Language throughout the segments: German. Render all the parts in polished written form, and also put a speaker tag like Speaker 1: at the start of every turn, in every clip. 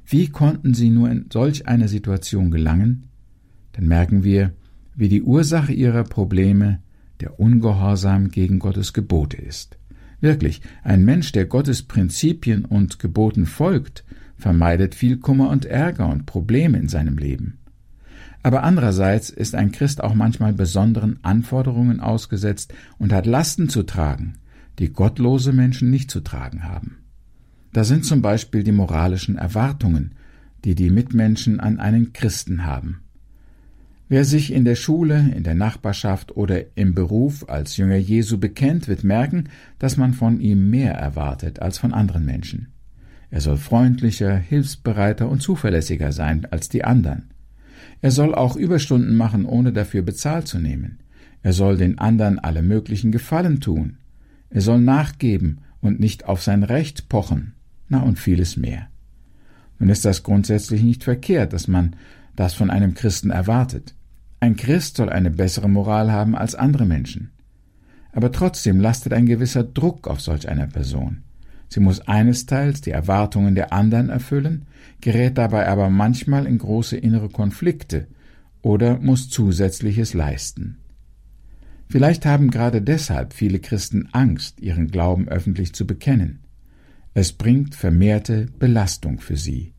Speaker 1: Wie konnten sie nur in solch eine Situation gelangen? Dann merken wir, wie die Ursache ihrer Probleme der Ungehorsam gegen Gottes Gebote ist. Wirklich, ein Mensch, der Gottes Prinzipien und Geboten folgt, vermeidet viel Kummer und Ärger und Probleme in seinem Leben. Aber andererseits ist ein Christ auch manchmal besonderen Anforderungen ausgesetzt und hat Lasten zu tragen, die gottlose Menschen nicht zu tragen haben. Da sind zum Beispiel die moralischen Erwartungen, die die Mitmenschen an einen Christen haben. Wer sich in der Schule, in der Nachbarschaft oder im Beruf als Jünger Jesu bekennt, wird merken, dass man von ihm mehr erwartet als von anderen Menschen. Er soll freundlicher, hilfsbereiter und zuverlässiger sein als die anderen. Er soll auch Überstunden machen, ohne dafür bezahlt zu nehmen. Er soll den anderen alle möglichen Gefallen tun. Er soll nachgeben und nicht auf sein Recht pochen. Na und vieles mehr. Nun ist das grundsätzlich nicht verkehrt, dass man das von einem Christen erwartet. Ein Christ soll eine bessere Moral haben als andere Menschen. Aber trotzdem lastet ein gewisser Druck auf solch einer Person. Sie muss einesteils die Erwartungen der anderen erfüllen, gerät dabei aber manchmal in große innere Konflikte oder muss Zusätzliches leisten. Vielleicht haben gerade deshalb viele Christen Angst, ihren Glauben öffentlich zu bekennen. Es bringt vermehrte Belastung für sie.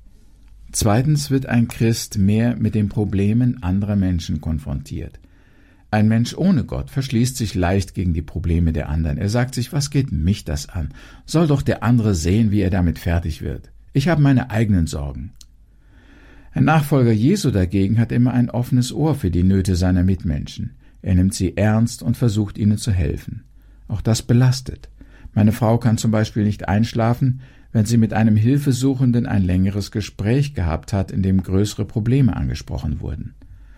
Speaker 1: Zweitens wird ein Christ mehr mit den Problemen anderer Menschen konfrontiert. Ein Mensch ohne Gott verschließt sich leicht gegen die Probleme der anderen. Er sagt sich, was geht mich das an? Soll doch der andere sehen, wie er damit fertig wird. Ich habe meine eigenen Sorgen. Ein Nachfolger Jesu dagegen hat immer ein offenes Ohr für die Nöte seiner Mitmenschen. Er nimmt sie ernst und versucht, ihnen zu helfen. Auch das belastet. Meine Frau kann zum Beispiel nicht einschlafen, wenn sie mit einem Hilfesuchenden ein längeres Gespräch gehabt hat, in dem größere Probleme angesprochen wurden.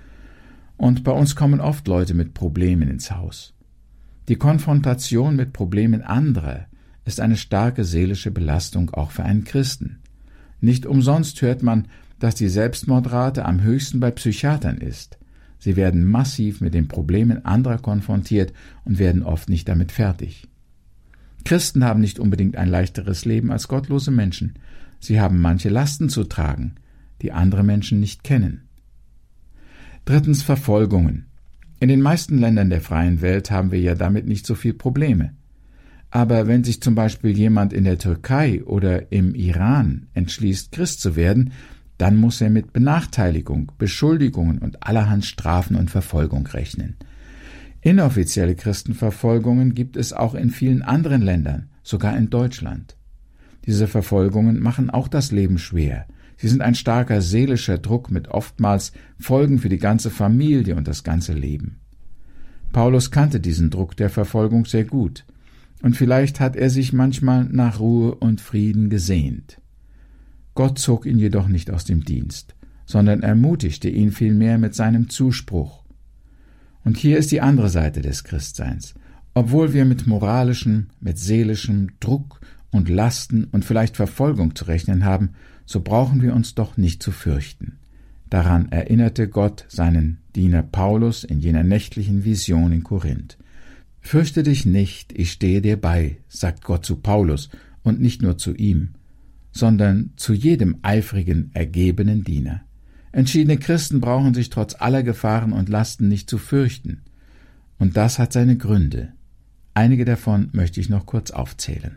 Speaker 1: Und bei uns kommen oft Leute mit Problemen ins Haus. Die Konfrontation mit Problemen anderer ist eine starke seelische Belastung auch für einen Christen. Nicht umsonst hört man, dass die Selbstmordrate am höchsten bei Psychiatern ist. Sie werden massiv mit den Problemen anderer konfrontiert und werden oft nicht damit fertig. Christen haben nicht unbedingt ein leichteres Leben als gottlose Menschen. Sie haben manche Lasten zu tragen, die andere Menschen nicht kennen. Drittens, Verfolgungen. In den meisten Ländern der freien Welt haben wir ja damit nicht so viel Probleme. Aber wenn sich zum Beispiel jemand in der Türkei oder im Iran entschließt, Christ zu werden, dann muss er mit Benachteiligung, Beschuldigungen und allerhand Strafen und Verfolgung rechnen. Inoffizielle Christenverfolgungen gibt es auch in vielen anderen Ländern, sogar in Deutschland. Diese Verfolgungen machen auch das Leben schwer. Sie sind ein starker seelischer Druck mit oftmals Folgen für die ganze Familie und das ganze Leben. Paulus kannte diesen Druck der Verfolgung sehr gut, und vielleicht hat er sich manchmal nach Ruhe und Frieden gesehnt. Gott zog ihn jedoch nicht aus dem Dienst, sondern ermutigte ihn vielmehr mit seinem Zuspruch. Und hier ist die andere Seite des Christseins. Obwohl wir mit moralischem, mit seelischem Druck und Lasten und vielleicht Verfolgung zu rechnen haben, so brauchen wir uns doch nicht zu fürchten. Daran erinnerte Gott seinen Diener Paulus in jener nächtlichen Vision in Korinth. »Fürchte dich nicht, ich stehe dir bei«, sagt Gott zu Paulus, und nicht nur zu ihm, sondern zu jedem eifrigen, ergebenen Diener. Entschiedene Christen brauchen sich trotz aller Gefahren und Lasten nicht zu fürchten. Und das hat seine Gründe. Einige davon möchte ich noch kurz aufzählen.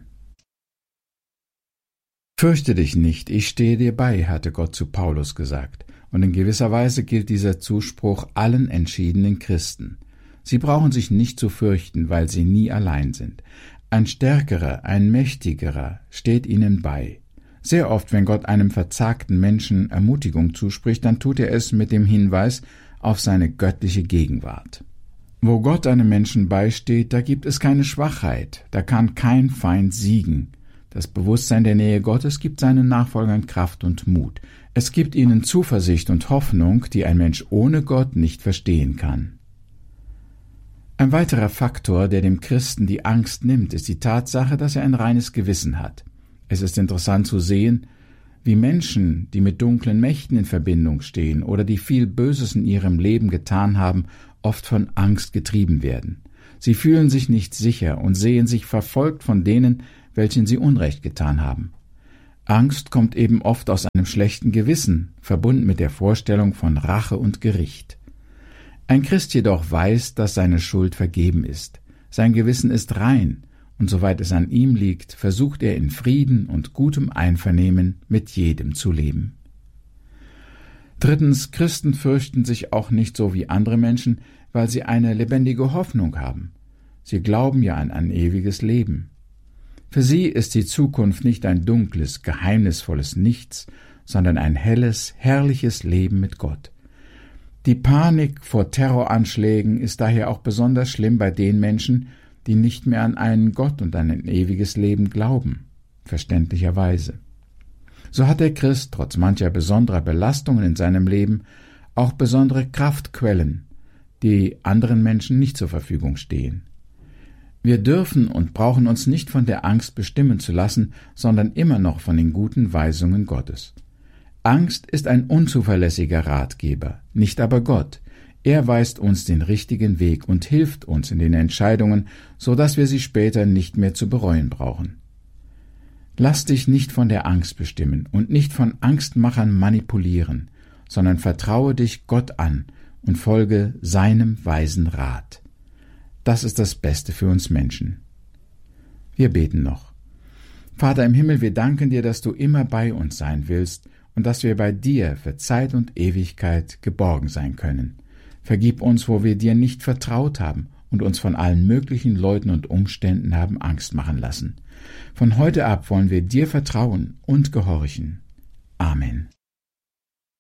Speaker 1: »Fürchte dich nicht, ich stehe dir bei«, hatte Gott zu Paulus gesagt. Und in gewisser Weise gilt dieser Zuspruch allen entschiedenen Christen. Sie brauchen sich nicht zu fürchten, weil sie nie allein sind. Ein Stärkerer, ein Mächtigerer steht ihnen bei. Sehr oft, wenn Gott einem verzagten Menschen Ermutigung zuspricht, dann tut er es mit dem Hinweis auf seine göttliche Gegenwart. Wo Gott einem Menschen beisteht, da gibt es keine Schwachheit, da kann kein Feind siegen. Das Bewusstsein der Nähe Gottes gibt seinen Nachfolgern Kraft und Mut. Es gibt ihnen Zuversicht und Hoffnung, die ein Mensch ohne Gott nicht verstehen kann. Ein weiterer Faktor, der dem Christen die Angst nimmt, ist die Tatsache, dass er ein reines Gewissen hat. Es ist interessant zu sehen, wie Menschen, die mit dunklen Mächten in Verbindung stehen oder die viel Böses in ihrem Leben getan haben, oft von Angst getrieben werden. Sie fühlen sich nicht sicher und sehen sich verfolgt von denen, welchen sie Unrecht getan haben. Angst kommt eben oft aus einem schlechten Gewissen, verbunden mit der Vorstellung von Rache und Gericht. Ein Christ jedoch weiß, dass seine Schuld vergeben ist. Sein Gewissen ist rein, und soweit es an ihm liegt, versucht er in Frieden und gutem Einvernehmen mit jedem zu leben. Drittens, Christen fürchten sich auch nicht so wie andere Menschen, weil sie eine lebendige Hoffnung haben. Sie glauben ja an ein ewiges Leben. Für sie ist die Zukunft nicht ein dunkles, geheimnisvolles Nichts, sondern ein helles, herrliches Leben mit Gott. Die Panik vor Terroranschlägen ist daher auch besonders schlimm bei den Menschen, die nicht mehr an einen Gott und an ein ewiges Leben glauben, verständlicherweise. So hat der Christ trotz mancher besonderer Belastungen in seinem Leben auch besondere Kraftquellen, die anderen Menschen nicht zur Verfügung stehen. Wir dürfen und brauchen uns nicht von der Angst bestimmen zu lassen, sondern immer noch von den guten Weisungen Gottes. Angst ist ein unzuverlässiger Ratgeber, nicht aber Gott. Er weist uns den richtigen Weg und hilft uns in den Entscheidungen, so dass wir sie später nicht mehr zu bereuen brauchen. Lass dich nicht von der Angst bestimmen und nicht von Angstmachern manipulieren, sondern vertraue dich Gott an und folge seinem weisen Rat. Das ist das Beste für uns Menschen. Wir beten noch. Vater im Himmel, wir danken dir, dass du immer bei uns sein willst und dass wir bei dir für Zeit und Ewigkeit geborgen sein können. Vergib uns, wo wir dir nicht vertraut haben und uns von allen möglichen Leuten und Umständen haben Angst machen lassen. Von heute ab wollen wir dir vertrauen und gehorchen. Amen.